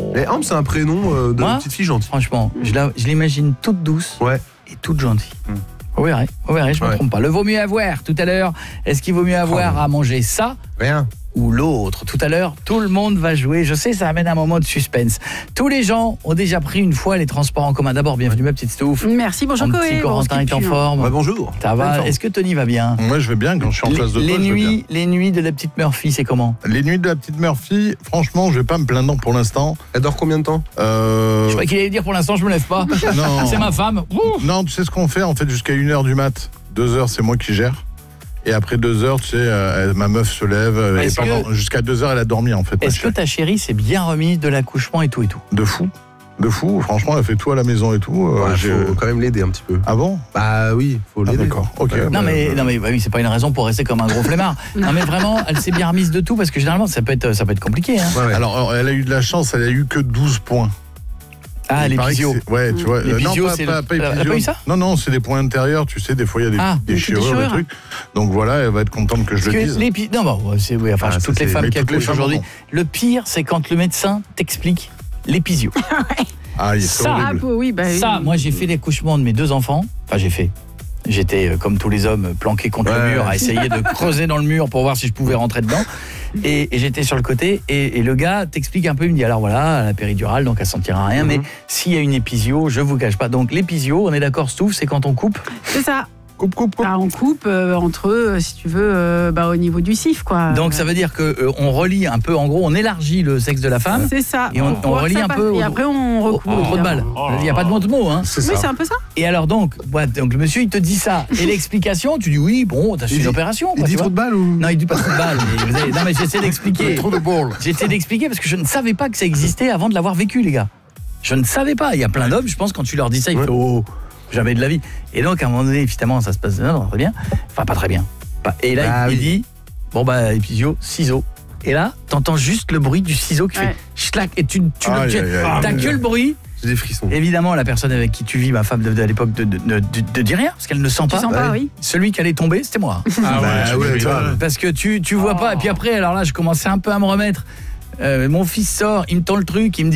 Et Ambre, c'est un prénom de petite fille gentille. Franchement, je l'imagine toute douce et toute gentille. Vous verrez, je me trompe pas. Le vaut mieux avoir tout à l'heure. Est-ce qu'il vaut mieux avoir à manger ça ou l'autre? Tout à l'heure, tout le monde va jouer. Je sais, ça amène un moment de suspense. Tous les gens ont déjà pris une fois les transports en commun. D'abord, bienvenue ma petite Stouff. Merci, bonjour Coé. Petit Corentin est en forme. Bonjour. Ça va? Est-ce que Tony va bien? Moi, je vais bien quand je suis en face de toi. Les nuits de la petite Murphy, c'est comment? Les nuits de la petite Murphy, franchement, je vais pas me plaindre pour l'instant. Elle dort combien de temps? Je croyais qu'il allait dire pour l'instant, je me lève pas. Non. C'est ma femme. Non, tu sais ce qu'on fait en fait jusqu'à 1h du mat. 2h, c'est moi qui gère. Et après 2h, tu sais, ma meuf se lève. Et jusqu'à 2h, elle a dormi en fait. Est-ce que ta chérie s'est bien remise de l'accouchement et tout? De fou, franchement, elle fait tout à la maison et tout. Faut quand même l'aider un petit peu. Ah bon? Bah oui, faut l'aider. D'accord, ok. Non mais oui, c'est pas une raison pour rester comme un gros flemmard. Non mais vraiment, elle s'est bien remise de tout parce que généralement ça peut être compliqué. Hein. Ouais. Alors, elle a eu de la chance, elle a eu que 12 points. Ah, les pisios. Ouais, tu vois. Les pisios, non, pas les pisios. pas eu ça? Non, c'est des points intérieurs, tu sais, des fois il y a des déchirures, des trucs. Donc voilà, elle va être contente que je le dise. Toutes les femmes qui accouchent aujourd'hui. Le pire, c'est quand le médecin t'explique les pisios. Ah, c'est horrible. Ça, moi j'ai fait l'accouchement de mes 2 enfants. Enfin, J'étais, comme tous les hommes, planqué contre le mur, à essayer de creuser dans le mur pour voir si je pouvais rentrer dedans. Et j'étais sur le côté, et le gars t'explique un peu, il me dit, alors voilà, la péridurale, donc elle sentira rien, mais s'il y a une épisio, je vous cache pas. Donc l'épisio, on est d'accord, Stouff, c'est quand on coupe? C'est ça. Coupe. Ah, on coupe entre eux, si tu veux, au niveau du cif, quoi. Donc ça veut dire qu'on relie un peu, en gros, on élargit le sexe de la femme. C'est ça. Et on relie un peu. Et après on recoupe. Au trou de balle. Il n'y a pas de mots, hein. Oui, c'est un peu ça. Et alors donc le monsieur il te dit ça, et l'explication, tu dis oui, bon, t'as fait une opération. Il dit trou de balle ou? Non, il dit pas trou de balle. Non mais j'essaie d'expliquer. Trou de balle. J'essaie d'expliquer parce que je ne savais pas que ça existait avant de l'avoir vécu, les gars. Je ne savais pas. Il y a plein d'hommes, je pense, quand tu leur dis ça, ils font jamais de la vie. Et donc à un moment donné, évidemment, ça se passe très bien. Enfin, pas très bien. Et là, il dit épisio, ciseaux. Et là, t'entends juste le bruit du ciseau qui fait schlac, et t'as que le bruit. J'ai des frissons. Évidemment, la personne avec qui tu vis, ma femme de l'époque, de dire rien, parce qu'elle ne sent pas. Tu sens pas, oui. Celui qui allait tomber, c'était moi. Parce que tu vois pas. Et puis après, alors là, je commençais un peu à me remettre. Mon fils sort, il me tend le truc, il me dit